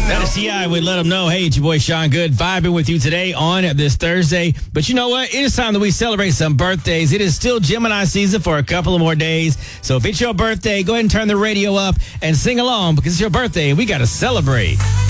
That is T.I. would let them know, hey, it's your boy Sean Good vibing with you today on this Thursday. But you know what? It is time that we celebrate some birthdays. It is still Gemini season for a couple of more days. So if it's your birthday, go ahead and turn the radio up and sing along because it's your birthday and we got to celebrate.